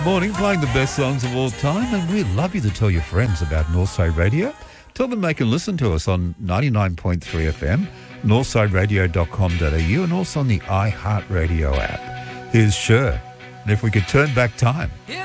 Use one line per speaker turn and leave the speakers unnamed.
Morning, playing the best songs of all time, and we'd love you to tell your friends about Northside Radio. Tell them they can listen to us on 99.3 FM, northsideradio.com.au, and also on the iHeartRadio app. Here's Cher, and if we could turn back time.